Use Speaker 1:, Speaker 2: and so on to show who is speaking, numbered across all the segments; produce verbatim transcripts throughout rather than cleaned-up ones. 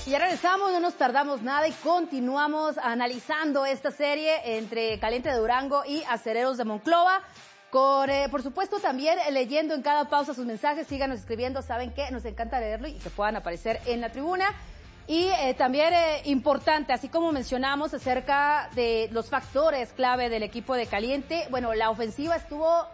Speaker 1: Y ya regresamos, no nos tardamos nada y continuamos analizando esta serie entre Caliente de Durango y Acereros de Monclova. Con, eh, por supuesto, también eh, leyendo en cada pausa sus mensajes, síganos escribiendo, saben que nos encanta leerlo y que puedan aparecer en la tribuna. Y eh, también eh, importante, así como mencionamos acerca de los factores clave del equipo de Caliente, bueno, la ofensiva estuvo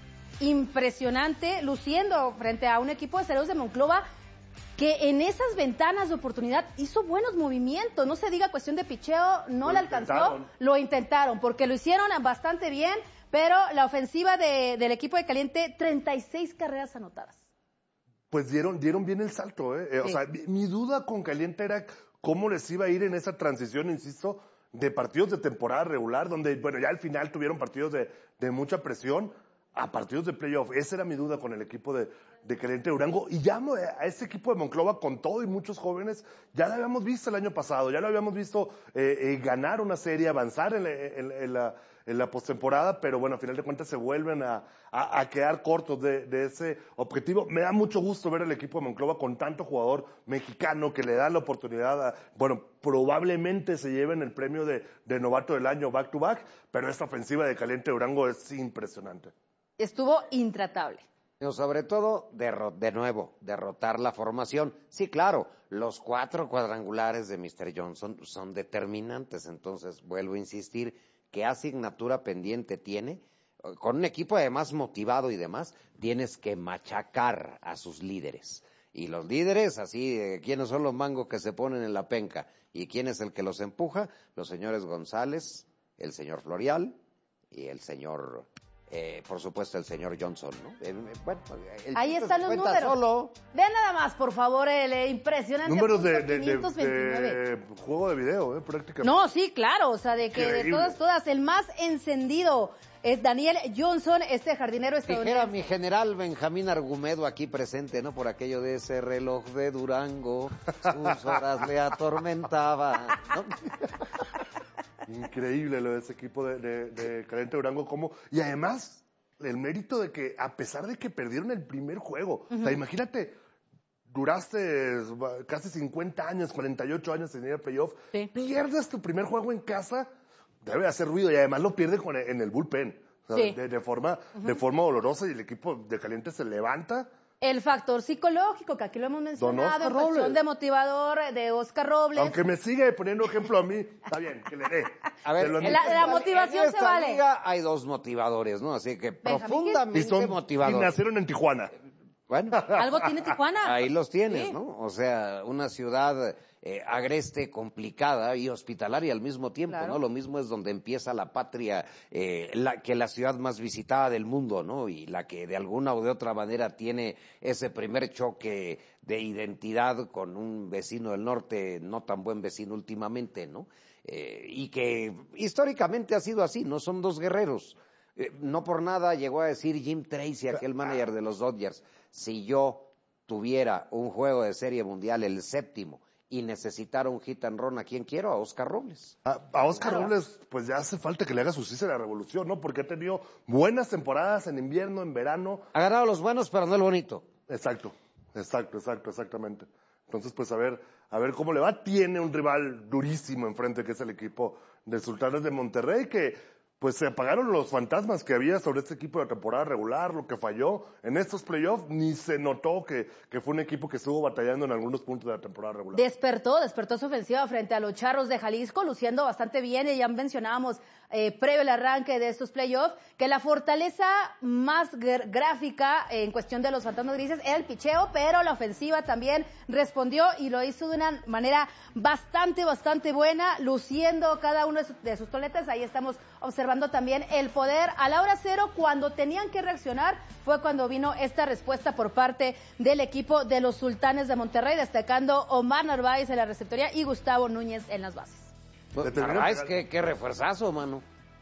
Speaker 1: impresionante, luciendo frente a un equipo de Acereros de Monclova que en esas ventanas de oportunidad hizo buenos movimientos, no se diga cuestión de picheo, no le alcanzó, intentaron. lo intentaron, porque lo hicieron bastante bien, pero la ofensiva de, del equipo de Caliente, treinta y seis carreras anotadas.
Speaker 2: Pues dieron, dieron bien el salto, ¿eh? Sí. O sea, mi, mi duda con Caliente era cómo les iba a ir en esa transición, insisto, de partidos de temporada regular, donde, bueno, ya al final tuvieron partidos de, de mucha presión, a partidos de playoff. Esa era mi duda con el equipo de, de Caliente Durango. Y ya a ese equipo de Monclova, con todo y muchos jóvenes, ya lo habíamos visto el año pasado, ya lo habíamos visto eh, eh, ganar una serie, avanzar en la, en, en la, en la postemporada, pero bueno, a final de cuentas se vuelven a, a, a quedar cortos de, de ese objetivo. Me da mucho gusto ver al equipo de Monclova con tanto jugador mexicano que le da la oportunidad a, bueno, probablemente se lleven el premio de, de novato del año back to back, pero esta ofensiva de Caliente Durango es impresionante.
Speaker 1: Estuvo intratable.
Speaker 3: Pero sobre todo, de nuevo, derrotar la formación. Sí, claro, los cuatro cuadrangulares de mister Johnson son determinantes. Entonces, vuelvo a insistir, ¿qué asignatura pendiente tiene? Con un equipo además motivado y demás, tienes que machacar a sus líderes. Y los líderes, así, ¿quiénes son los mangos que se ponen en la penca? ¿Y quién es el que los empuja? Los señores González, el señor Florial y el señor... Eh, por supuesto, el señor Johnson, ¿no? Eh, bueno, el
Speaker 1: ahí están los números. Solo. Vean nada más, por favor, el eh, impresionante.
Speaker 2: Números de, de, de, de juego de video, ¿eh? Prácticamente.
Speaker 1: No, sí, claro, o sea, de que Increíble. de todas, todas, el más encendido es Daniel Johnson, este jardinero estadounidense.
Speaker 3: Dijera mi general Benjamín Argumedo aquí presente, ¿no? Por aquello de ese reloj de Durango, sus horas le atormentaba, ¿no?
Speaker 2: Increíble lo de ese equipo de, de, de Caliente Durango, como y además el mérito de que a pesar de que perdieron el primer juego, uh-huh. o sea, imagínate, duraste casi cincuenta años, cuarenta y ocho años en ir a playoff, sí. pierdes tu primer juego en casa, debe hacer ruido y además lo pierdes con el, en el bullpen, o sea, sí. de, de forma uh-huh. de forma dolorosa y el equipo de Caliente se levanta.
Speaker 1: El factor psicológico, que aquí lo hemos mencionado, en cuestión de motivador de Oscar Robles.
Speaker 2: Aunque me sigue poniendo ejemplo a mí, está bien, que le dé.
Speaker 3: A ver,
Speaker 1: la, la motivación
Speaker 3: en
Speaker 1: se vale.
Speaker 3: Liga hay dos motivadores, ¿no? Así que Benjamín, profundamente
Speaker 2: y son,
Speaker 3: motivadores.
Speaker 2: Y nacieron en Tijuana.
Speaker 3: Bueno.
Speaker 1: Algo tiene Tijuana.
Speaker 3: Ahí los tienes,
Speaker 1: sí.
Speaker 3: ¿no? O sea, una ciudad eh, agreste, complicada y hospitalaria al mismo tiempo, claro. ¿no? Lo mismo es donde empieza la patria, eh, la, que la ciudad más visitada del mundo, ¿no? Y la que de alguna o de otra manera tiene ese primer choque de identidad con un vecino del norte, no tan buen vecino últimamente, ¿no? Eh, y que históricamente ha sido así, ¿no? Son dos guerreros. Eh, no por nada llegó a decir Jim Tracy, aquel manager de los Dodgers, si yo tuviera un juego de serie mundial, el séptimo, y necesitara un hit and run, ¿a quién quiero? A Oscar Robles.
Speaker 2: A, a Oscar claro. Robles, pues ya hace falta que le haga justicia a la revolución, ¿no? Porque ha tenido buenas temporadas en invierno, en verano.
Speaker 3: Ha ganado los buenos, pero no el bonito.
Speaker 2: Exacto, exacto, exacto, exactamente. Entonces, pues a ver, a ver cómo le va. Tiene un rival durísimo enfrente, que es el equipo de Sultanes de Monterrey, que pues se apagaron los fantasmas que había sobre este equipo de temporada regular, lo que falló en estos playoffs, ni se notó que, que fue un equipo que estuvo batallando en algunos puntos de la temporada regular.
Speaker 1: Despertó, despertó su ofensiva frente a los Charros de Jalisco, luciendo bastante bien, y ya mencionábamos eh, previo al arranque de estos playoffs, que la fortaleza más gr- gráfica en cuestión de los fantasmas grises era el picheo, pero la ofensiva también respondió y lo hizo de una manera bastante, bastante buena, luciendo cada uno de, su, de sus toletas. Ahí estamos observando también el poder a la hora cero, cuando tenían que reaccionar, fue cuando vino esta respuesta por parte del equipo de los Sultanes de Monterrey, destacando Omar Narváez en la receptoría y Gustavo Núñez en las bases.
Speaker 3: Narváez, qué, qué refuerzazo, mano.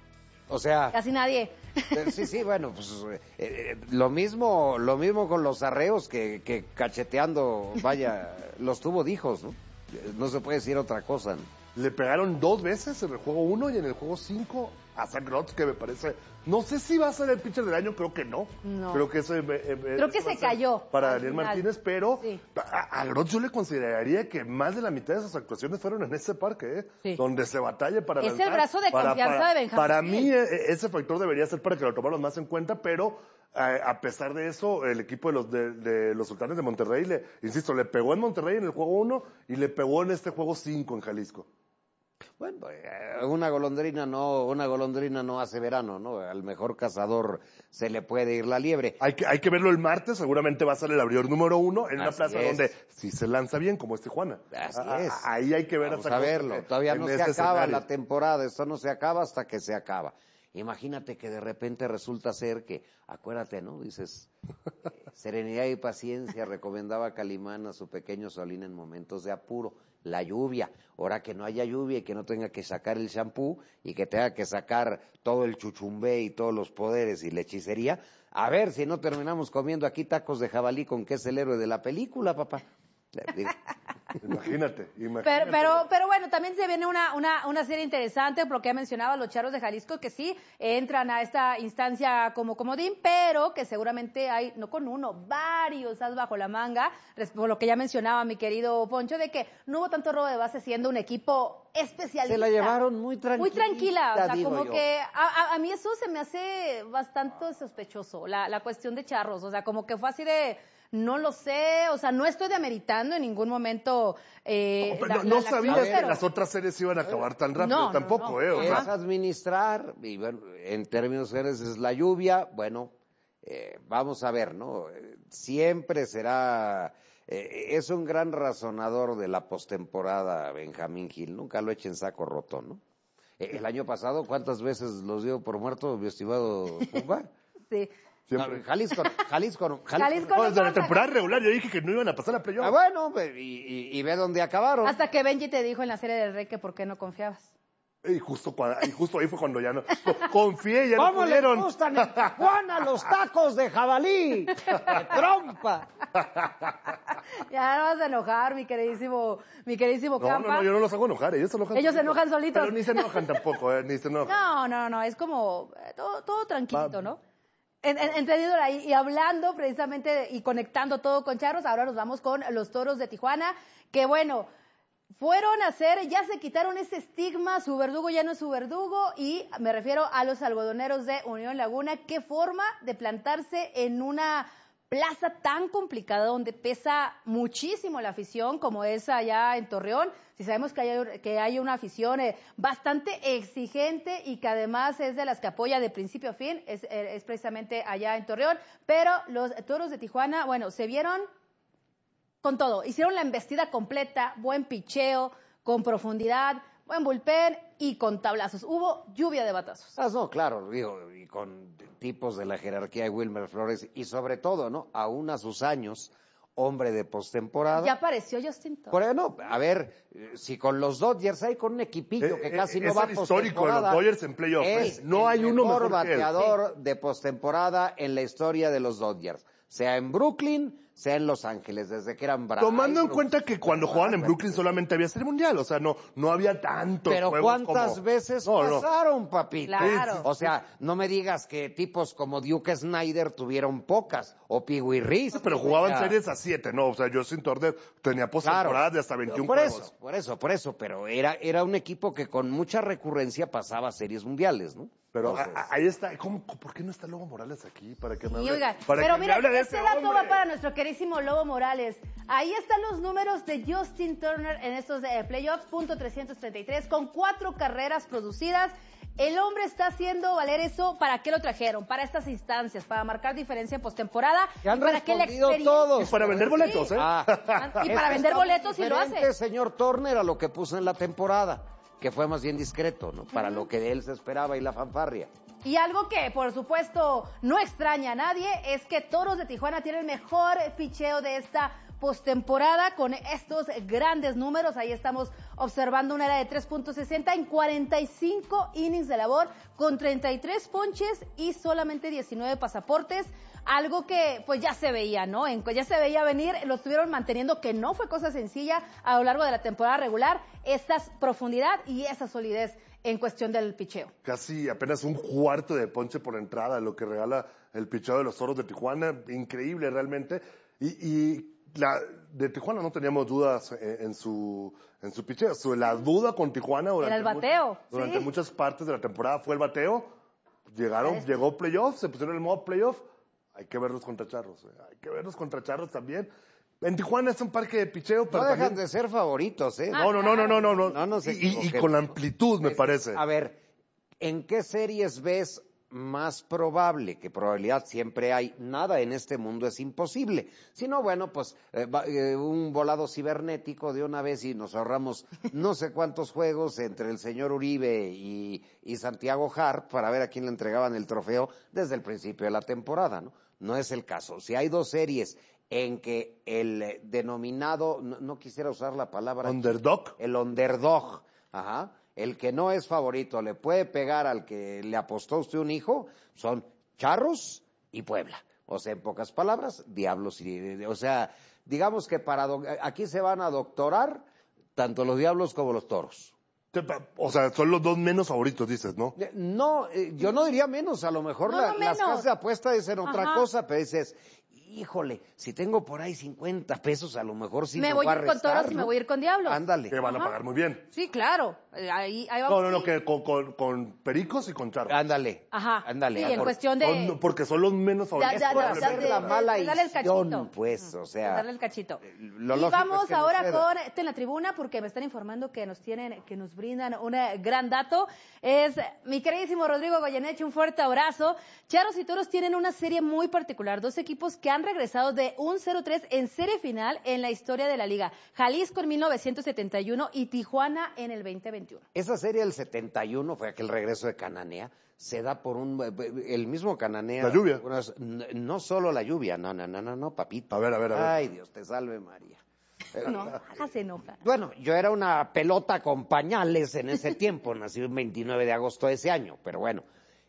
Speaker 3: O sea...
Speaker 1: Casi nadie.
Speaker 3: Sí, sí, bueno, pues eh, eh, lo mismo lo mismo con los arreos que, que cacheteando, vaya, los tuvo de hijos, ¿no? No se puede decir otra cosa, ¿no?
Speaker 2: Le pegaron dos veces en el juego uno y en el juego cinco a Zach Grotz, que me parece, no sé si va a ser el pitcher del año, creo que no.
Speaker 1: No.
Speaker 2: Creo que ese, eh,
Speaker 1: creo que se cayó.
Speaker 2: Para Daniel
Speaker 1: final.
Speaker 2: Martínez, pero
Speaker 1: sí.
Speaker 2: a, a Grotz yo le consideraría que más de la mitad de sus actuaciones fueron en ese parque, ¿eh?
Speaker 1: Sí.
Speaker 2: Donde se batalla para
Speaker 1: Es
Speaker 2: lanzar.
Speaker 1: el brazo de
Speaker 2: para,
Speaker 1: confianza
Speaker 2: para,
Speaker 1: de Benjamín.
Speaker 2: Para mí, eh, ese factor debería ser para que lo tomaran más en cuenta, pero eh, a pesar de eso, el equipo de los, de, de los Sultanes de Monterrey, le, insisto, le pegó en Monterrey en el juego uno y le pegó en este juego cinco en Jalisco.
Speaker 3: Bueno, una golondrina no, una golondrina no hace verano, ¿no? Al mejor cazador se le puede ir la liebre.
Speaker 2: Hay que, hay que verlo el martes, seguramente va a ser el abridor número uno en una
Speaker 3: Así
Speaker 2: plaza
Speaker 3: es.
Speaker 2: donde sí se lanza bien, como es Tijuana.
Speaker 3: Así
Speaker 2: Ah,
Speaker 3: es.
Speaker 2: Ahí hay que ver
Speaker 3: Vamos
Speaker 2: hasta
Speaker 3: a verlo. Todavía no se acaba la
Speaker 2: temporada.
Speaker 3: temporada, esto no se acaba hasta que se acaba. Imagínate que de repente resulta ser que, acuérdate, ¿no? Dices, eh, serenidad y paciencia recomendaba Calimán a su pequeño Solín en momentos de apuro. La lluvia, ahora que no haya lluvia y que no tenga que sacar el shampoo y que tenga que sacar todo el chuchumbé y todos los poderes y la hechicería, a ver si no terminamos comiendo aquí tacos de jabalí con que es el héroe de la película, papá.
Speaker 2: Imagínate, imagínate.
Speaker 1: Pero, pero, pero bueno, también se viene una, una, una serie interesante, porque ya mencionaba los Charros de Jalisco, que sí entran a esta instancia como comodín, pero que seguramente hay, no con uno, varios as bajo la manga, por lo que ya mencionaba mi querido Poncho, de que no hubo tanto robo de base siendo un equipo especialista.
Speaker 3: Se la llevaron muy tranquila.
Speaker 1: Muy tranquila, o sea,
Speaker 3: digo
Speaker 1: como
Speaker 3: yo.
Speaker 1: que a, a, a mí eso se me hace bastante sospechoso, la, la cuestión de Charros, o sea, como que fue así de... No lo sé, o sea, no estoy demeritando en ningún momento. Eh,
Speaker 2: no,
Speaker 1: la,
Speaker 2: no, no
Speaker 1: la, la
Speaker 2: sabías
Speaker 1: acción,
Speaker 2: que
Speaker 1: pero...
Speaker 2: las otras series iban a acabar tan rápido,
Speaker 1: No, no,
Speaker 2: tampoco,
Speaker 1: no.
Speaker 2: ¿eh? O
Speaker 3: Es
Speaker 2: sea,
Speaker 3: administrar, y bueno, en términos generales es la lluvia, bueno, eh, vamos a ver, ¿no? Siempre será, eh, es un gran razonador de la postemporada Benjamín Gil, nunca lo eche en saco roto, ¿no? Eh, el año pasado, ¿cuántas veces los dio por muerto, mi estimado Pumba?
Speaker 1: Sí.
Speaker 3: No, Jalisco, Jalisco, no, Jalisco.
Speaker 1: Jalisco
Speaker 2: no,
Speaker 1: no
Speaker 2: desde la
Speaker 1: pasa.
Speaker 2: temporada regular yo dije que no iban a pasar a playoff.
Speaker 3: Ah, bueno, pues, y, y, y ve dónde acabaron.
Speaker 1: Hasta que Benji te dijo en la serie del Rey que por qué no confiabas.
Speaker 2: Y justo, cuando, y justo ahí fue cuando ya no. Confié y ya no
Speaker 3: ¿Cómo les
Speaker 2: pudieron.
Speaker 3: gustan en Tijuana los tacos de jabalí? ¡De trompa!
Speaker 1: Ya no vas a enojar, mi queridísimo, mi queridísimo
Speaker 2: No,
Speaker 1: Campa.
Speaker 2: no, no, yo no los hago enojar, ellos se enojan
Speaker 1: Ellos se
Speaker 2: solitos.
Speaker 1: enojan solitos.
Speaker 2: Pero ni se enojan tampoco, eh, ni se enojan.
Speaker 1: No, no, no, es como eh, todo, todo tranquilito,
Speaker 2: Va.
Speaker 1: ¿no? En, en, entendido ahí, y hablando precisamente y conectando todo con Charros, ahora nos vamos con los Toros de Tijuana, que bueno, fueron a hacer, ya se quitaron ese estigma, su verdugo ya no es su verdugo, y me refiero a los algodoneros de Unión Laguna. Qué forma de plantarse en una plaza tan complicada donde pesa muchísimo la afición como es allá en Torreón. Si sabemos que hay, que hay una afición eh, bastante exigente y que además es de las que apoya de principio a fin, es, es precisamente allá en Torreón, pero los Toros de Tijuana, bueno, se vieron con todo, hicieron la embestida completa, buen picheo, con profundidad, buen bullpen y con tablazos. Hubo lluvia de batazos.
Speaker 3: Ah, no, claro, digo, y con tipos de la jerarquía de Wilmer Flores y sobre todo, ¿no? Aún a sus años, hombre de postemporada.
Speaker 1: Ya apareció Justin Turner.
Speaker 3: Bueno, a ver, eh, si con los Dodgers hay con un equipillo
Speaker 2: Eh,
Speaker 3: que
Speaker 2: eh,
Speaker 3: casi no
Speaker 2: es
Speaker 3: va a
Speaker 2: el histórico de los
Speaker 3: postemporada.
Speaker 2: Dodgers en playoff.
Speaker 3: Es
Speaker 2: No hay
Speaker 3: el
Speaker 2: uno
Speaker 3: mejor
Speaker 2: mejor que él.
Speaker 3: bateador de postemporada en la historia de los Dodgers, sea en Brooklyn, sea en Los Ángeles, desde que eran bravos.
Speaker 2: Tomando en cuenta que cuando jugaban en Brooklyn solamente había Serie Mundial, o sea, no, no había tanto.
Speaker 3: Pero ¿cuántas
Speaker 2: como...
Speaker 3: veces
Speaker 2: no, no.
Speaker 3: pasaron, papito?
Speaker 1: Claro.
Speaker 3: O sea, no me digas que tipos como Duke Snyder tuvieron pocas, o Pee Wee Reese.
Speaker 2: Pero jugaban
Speaker 3: O sea,
Speaker 2: series a siete, ¿no? O sea, Justin Turner tenía postemporada de hasta veintiún
Speaker 3: por
Speaker 2: juegos.
Speaker 3: eso, por eso, por eso, pero era, era un equipo que con mucha recurrencia pasaba a series mundiales, ¿no?
Speaker 2: Pero
Speaker 3: Entonces,
Speaker 2: a- a- ahí está. ¿Cómo, ¿Por qué no está Lobo Morales aquí? Para que me
Speaker 1: Y
Speaker 2: hable,
Speaker 1: oiga,
Speaker 2: para
Speaker 1: pero
Speaker 2: que me
Speaker 1: mira,
Speaker 2: hable de
Speaker 1: este
Speaker 2: ese
Speaker 1: dato
Speaker 2: hombre.
Speaker 1: va para nuestro queridísimo Lobo Morales. Ahí están los números de Justin Turner en estos eh, playoffs, punto trescientos treinta y tres, con cuatro carreras producidas. El hombre está haciendo valer eso. ¿Para qué lo trajeron? Para estas instancias, para marcar diferencia en postemporada.
Speaker 3: que han
Speaker 1: y para que la
Speaker 3: respondido
Speaker 1: experiencia...
Speaker 3: todos.
Speaker 2: Y para vender boletos, ¿eh?
Speaker 3: Ah,
Speaker 1: Y
Speaker 3: es
Speaker 1: para
Speaker 3: que
Speaker 1: vender
Speaker 3: está muy
Speaker 1: boletos y lo hace.
Speaker 3: diferente, señor Turner, a lo que puso en la temporada, que fue más bien discreto, ¿no? Para lo que de él se esperaba y la fanfarria.
Speaker 1: Y algo que, por supuesto, no extraña a nadie es que Toros de Tijuana tiene el mejor picheo de esta postemporada con estos grandes números. Ahí estamos observando una era de tres punto sesenta en cuarenta y cinco innings de labor, con treinta y tres ponches y solamente diecinueve pasaportes. Algo que pues ya se veía, ¿no? En, ya se veía venir, lo estuvieron manteniendo, que no fue cosa sencilla a lo largo de la temporada regular, esta profundidad y esa solidez en cuestión del picheo.
Speaker 2: Casi apenas un cuarto de ponche por entrada, lo que regala el picheo de los Toros de Tijuana, increíble realmente. Y, y la, de Tijuana no teníamos dudas en, en su en su picheo. Su, la duda con Tijuana durante,
Speaker 1: Era el bateo,
Speaker 2: mucho, durante
Speaker 1: sí.
Speaker 2: muchas partes de la temporada fue el bateo. Llegaron,
Speaker 1: Es...
Speaker 2: llegó playoff, se pusieron en el modo playoff. Hay que verlos contra Charros, eh. hay que verlos contra Charros también. En Tijuana es un parque de picheo, pero
Speaker 3: no dejan
Speaker 2: también...
Speaker 3: de ser favoritos, ¿eh?
Speaker 2: No, no, no, no, no, no. no.
Speaker 3: no nos
Speaker 2: y, y con la amplitud, me parece.
Speaker 3: A ver, ¿en qué series ves más probable? Que probabilidad siempre hay. Nada en este mundo es imposible. Si no, bueno, pues eh, eh, un volado cibernético de una vez y nos ahorramos no sé cuántos juegos entre el señor Uribe y, y Santiago Harp para ver a quién le entregaban el trofeo desde el principio de la temporada, ¿no? No es el caso. Si hay dos series en que el denominado, no, no quisiera usar la palabra...
Speaker 2: ¿Underdog?
Speaker 3: El underdog, ajá, el que no es favorito, le puede pegar al que le apostó a usted un hijo, son Charros y Puebla. O sea, en pocas palabras, Diablos y... O sea, digamos que para aquí se van a doctorar tanto los Diablos como los Toros.
Speaker 2: O sea, son los dos menos favoritos, dices, ¿no?
Speaker 3: No, yo no diría menos, a lo mejor
Speaker 1: no,
Speaker 3: la,
Speaker 1: no
Speaker 3: las
Speaker 1: menos.
Speaker 3: casas de apuesta dicen otra
Speaker 1: Ajá.
Speaker 3: cosa, pero dices... Híjole, si tengo por ahí cincuenta pesos, a lo mejor sí me,
Speaker 1: me voy
Speaker 3: voy
Speaker 1: a ir
Speaker 3: restar,
Speaker 1: con Toros y
Speaker 3: ¿no?
Speaker 1: me voy a ir con Diablos.
Speaker 3: Ándale.
Speaker 2: Que van
Speaker 1: Ajá.
Speaker 2: a pagar muy bien.
Speaker 1: Sí, claro. Ahí, ahí vamos.
Speaker 2: No, no, no,
Speaker 1: sí.
Speaker 2: que con, con, con Pericos y con Charros.
Speaker 3: Ándale.
Speaker 1: Ajá.
Speaker 3: Ándale.
Speaker 1: Sí,
Speaker 3: ándale.
Speaker 1: en cuestión de...
Speaker 2: Son- porque son los menos favoritos.
Speaker 1: Da- da- da-
Speaker 3: Es
Speaker 1: da- de-
Speaker 3: la
Speaker 1: de-
Speaker 3: mala
Speaker 1: de darle el
Speaker 3: edición,
Speaker 1: cachito.
Speaker 3: pues, o sea...
Speaker 1: De darle el cachito.
Speaker 3: Lo
Speaker 1: y
Speaker 3: lógico
Speaker 1: vamos
Speaker 3: es que no
Speaker 1: ahora
Speaker 3: ceda.
Speaker 1: con este en la tribuna porque me están informando que nos tienen, que nos brindan un gran dato. Es mi queridísimo Rodrigo Goyeneche, un fuerte abrazo. Charros y Toros tienen una serie muy particular, dos equipos que han regresado de un cero tres en serie final en la historia de la liga. Jalisco en mil novecientos setenta y uno y Tijuana en el veinte veintiuno.
Speaker 3: Esa serie del setenta y uno fue aquel regreso de Cananea, se da por un... El mismo Cananea...
Speaker 2: La lluvia.
Speaker 3: Unas, no solo la lluvia, no, no, no, no, no, papito.
Speaker 2: A ver, a ver, a ver.
Speaker 3: Ay, Dios te salve, María.
Speaker 1: No, hágase enoja.
Speaker 3: Bueno, yo era una pelota con pañales en ese tiempo, nací el veintinueve de agosto de ese año, pero bueno,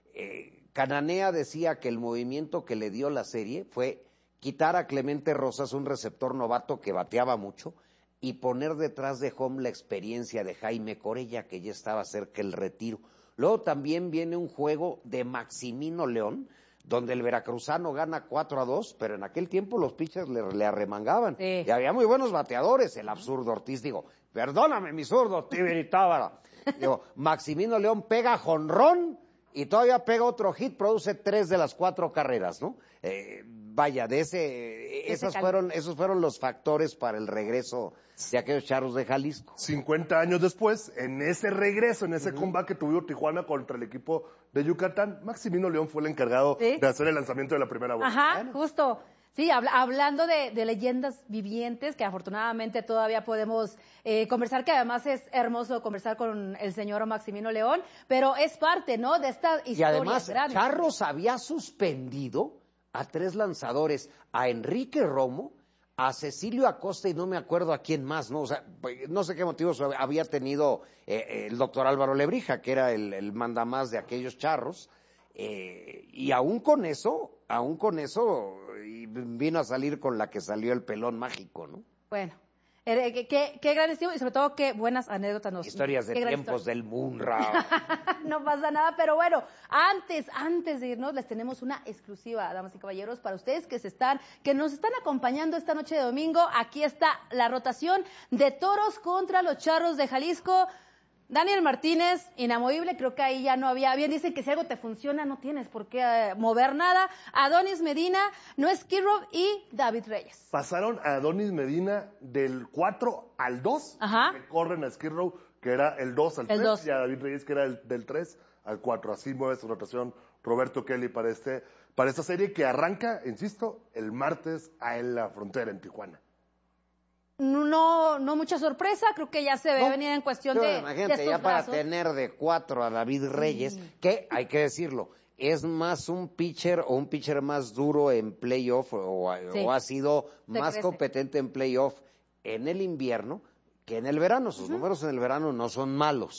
Speaker 3: eh, Cananea decía que el movimiento que le dio la serie fue quitar a Clemente Rosas, un receptor novato que bateaba mucho, y poner detrás de home la experiencia de Jaime Corella, que ya estaba cerca del retiro. Luego también viene un juego de Maximino León, donde el veracruzano gana cuatro a dos, pero en aquel tiempo los pitchers le, le arremangaban.
Speaker 1: Sí.
Speaker 3: Y había muy buenos bateadores, el absurdo Ortiz, digo, perdóname mi zurdo, Tibiritábara. Digo, Maximino León pega jonrón y todavía pega otro hit, produce tres de las cuatro carreras, ¿no? Eh, vaya, de ese, esas fueron, esos fueron los factores para el regreso de aquellos Charros de Jalisco.
Speaker 2: cincuenta años después, en ese regreso, en ese uh-huh. comeback que tuvo Tijuana contra el equipo de Yucatán, Maximino León fue el encargado ¿Sí? de hacer el lanzamiento de la primera bola.
Speaker 1: Ajá,
Speaker 2: bueno.
Speaker 1: justo. Sí, habla, hablando de, de leyendas vivientes, que afortunadamente todavía podemos eh, conversar, que además es hermoso conversar con el señor Maximino León, pero es parte, ¿no?, de esta historia.
Speaker 3: Y además,
Speaker 1: grande.
Speaker 3: Charros había suspendido a tres lanzadores, a Enrique Romo, a Cecilio Acosta y no me acuerdo a quién más, ¿no? O sea, no sé qué motivos había tenido eh, el doctor Álvaro Lebrija, que era el, el mandamás de aquellos Charros, eh, y aún con eso, aún con eso, vino a salir con la que salió el pelón mágico, ¿no?
Speaker 1: Bueno, eh, qué, qué, qué gran estilo y sobre todo qué buenas anécdotas nos...
Speaker 3: Historias de tiempos del Munra.
Speaker 1: No pasa nada, pero bueno, antes, antes de irnos, les tenemos una exclusiva, damas y caballeros, para ustedes que se están, que nos están acompañando esta noche de domingo. Aquí está la rotación de Toros contra los Charros de Jalisco. Daniel Martínez, inamovible, creo que ahí ya no había, bien dicen que si algo te funciona no tienes por qué eh, mover nada. Adonis Medina, Noé Kirov y David Reyes.
Speaker 2: Pasaron a Adonis Medina del cuatro al dos,
Speaker 1: Ajá.
Speaker 2: que corren a Skirrow, que era el dos al
Speaker 1: el
Speaker 2: tres,
Speaker 1: dos.
Speaker 2: Y a David Reyes, que era el, del tres al cuatro. Así mueve su rotación Roberto Kelly para, este, para esta serie que arranca, insisto, el martes en la frontera en Tijuana.
Speaker 1: No, no mucha sorpresa, creo que ya se ve
Speaker 3: no,
Speaker 1: venir en cuestión
Speaker 3: yo,
Speaker 1: de,
Speaker 3: imagínate,
Speaker 1: de
Speaker 3: ya
Speaker 1: estos
Speaker 3: para
Speaker 1: brazos.
Speaker 3: tener de cuatro a David Reyes,
Speaker 1: sí.
Speaker 3: que hay que decirlo, es más un pitcher o un pitcher más duro en playoff o,
Speaker 1: sí.
Speaker 3: o ha sido
Speaker 1: se
Speaker 3: más
Speaker 1: crece.
Speaker 3: competente en playoff en el invierno que en el verano. Sus uh-huh. números en el verano no son malos,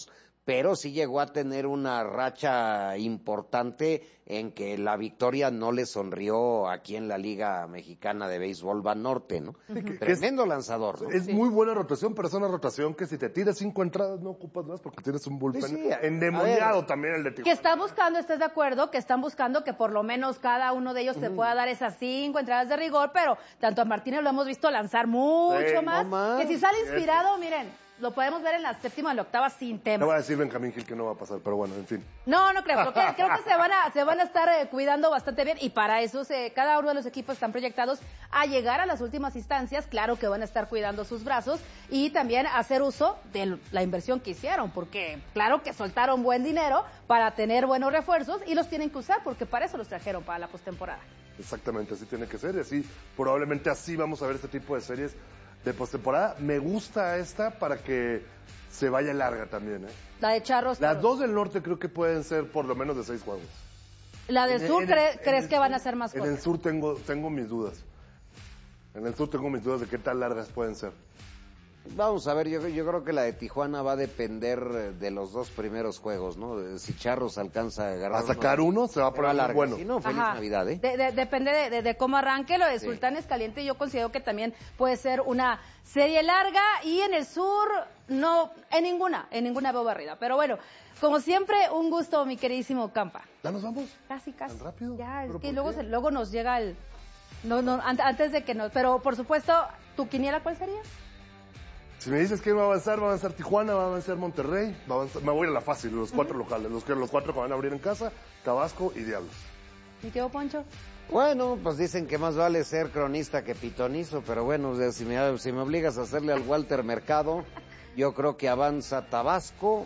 Speaker 3: pero sí llegó a tener una racha importante en que la victoria no le sonrió aquí en la Liga Mexicana de Béisbol Banorte, ¿no? Sí, que, Tremendo
Speaker 2: que es,
Speaker 3: lanzador, ¿no?
Speaker 2: Es sí. muy buena rotación, pero es una rotación que si te tiras cinco entradas no ocupas más porque tienes un bullpen sí, sí, endemoniado también el de Tijuana.
Speaker 1: Que está buscando, ¿estás de acuerdo? Que están buscando que por lo menos cada uno de ellos se mm. pueda dar esas cinco entradas de rigor, pero tanto a Martínez lo hemos visto lanzar mucho sí, más, no más, que si sale inspirado, miren, lo podemos ver en la séptima o la octava sin tema.
Speaker 2: No voy a decir Benjamín Gil que no va a pasar, pero bueno, en fin.
Speaker 1: No, no creo. Creo que, creo que se van a se van a estar eh, cuidando bastante bien y para eso se, cada uno de los equipos están proyectados a llegar a las últimas instancias. Claro que van a estar cuidando sus brazos y también hacer uso de la inversión que hicieron, porque claro que soltaron buen dinero para tener buenos refuerzos y los tienen que usar porque para eso los trajeron para la postemporada.
Speaker 2: Exactamente, así tiene que ser y así probablemente así vamos a ver este tipo de series de postemporada. Me gusta esta para que se vaya larga también, ¿eh?
Speaker 1: La de Charros.
Speaker 2: Las dos del norte creo que pueden ser por lo menos de seis juegos.
Speaker 1: La del en, sur, en cre el, ¿crees que sur, van a ser más
Speaker 2: En
Speaker 1: cortas?
Speaker 2: el sur tengo, tengo mis dudas. En el sur tengo mis dudas de qué tan largas pueden ser.
Speaker 3: Vamos a ver, yo, yo creo que la de Tijuana va a depender de los dos primeros juegos, ¿no? Si Charros alcanza a agarrar...
Speaker 2: A sacar uno, se va a poner larga. Bueno.
Speaker 3: Si no, feliz Ajá. Navidad, ¿eh?
Speaker 1: De, de, depende de, de, de cómo arranque. Lo de sí. Sultanes Caliente yo considero que también puede ser una serie larga y en el sur no, en ninguna, en ninguna veo barrida. Pero bueno, como siempre, un gusto, mi queridísimo Campa.
Speaker 2: ¿Ya nos vamos?
Speaker 1: Casi, casi.
Speaker 2: ¿Tan rápido?
Speaker 1: Ya, es que luego, se, luego nos llega el... No, no, antes de que nos... Pero, por supuesto, ¿tu quiniela cuál sería?
Speaker 2: Si me dices que va a avanzar, va a avanzar Tijuana, va a avanzar Monterrey, va a avanzar, me voy a ir a la fácil, los cuatro uh-huh. locales, los, los cuatro que van a abrir en casa, Tabasco y Diablos.
Speaker 1: ¿Y qué, Poncho?
Speaker 3: Bueno, pues dicen que más vale ser cronista que pitonizo, pero bueno, si me, si me obligas a hacerle al Walter Mercado, yo creo que avanza Tabasco,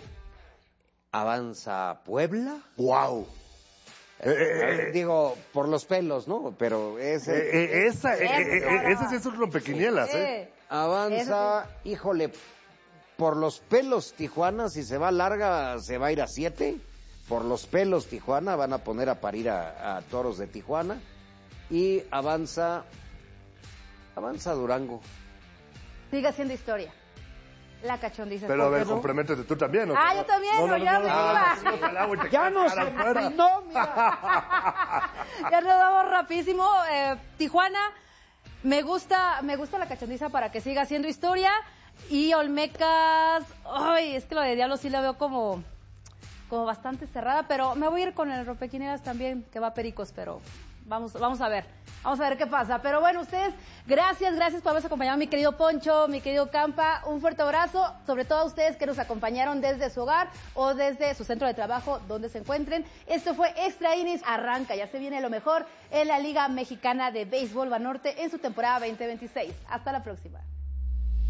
Speaker 3: avanza Puebla.
Speaker 2: ¡Wow!
Speaker 3: Eh, eh, digo, por los pelos, ¿no? Pero ese...
Speaker 2: Eh, eh, esa, eh, eh, eh, ese sí es un rompequinielas, sí. ¿eh?
Speaker 3: Avanza, sí. híjole, por los pelos Tijuana, si se va larga, se va a ir a siete. Por los pelos Tijuana, van a poner a parir a, a Toros de Tijuana. Y avanza, avanza Durango.
Speaker 1: Sigue haciendo historia. La cachondiza.
Speaker 2: Pero a ver, comprométete tú también, ¿no?
Speaker 1: Ah, yo también, no, no, no, ya no, no,
Speaker 3: no, ya nos terminó,
Speaker 1: mira. Ya nos vamos rapidísimo. Eh, Tijuana, me gusta, me gusta la cachondiza para que siga haciendo historia. Y Olmecas, ay, es que lo de Diablo sí la veo como, como bastante cerrada, pero me voy a ir con el rompequinielas también, que va a Pericos, pero vamos, vamos a ver. Vamos a ver qué pasa. Pero bueno, ustedes, gracias, gracias por habernos acompañado, mi querido Poncho, mi querido Campa. Un fuerte abrazo, sobre todo a ustedes que nos acompañaron desde su hogar o desde su centro de trabajo, donde se encuentren. Esto fue Extra Innings. Arranca, ya se viene lo mejor en la Liga Mexicana de Béisbol Banorte en su temporada veinte veintiséis. Hasta la próxima.